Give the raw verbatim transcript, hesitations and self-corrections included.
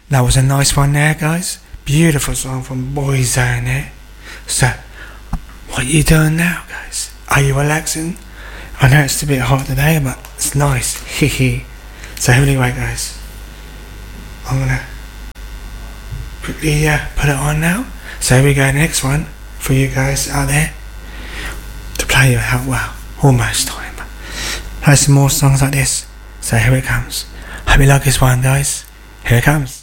That was a nice one there, guys. Beautiful song from Boyzone there. So, what are you doing now, guys? Are you relaxing? I know it's a bit hot today, but it's nice. Hehe. So anyway, guys, I'm gonna quickly uh, put it on now. So here we go, next one for you guys out there to play you out. Well, almost time. Play some more songs like this. So here it comes. Hope you like this one, guys. Here it comes.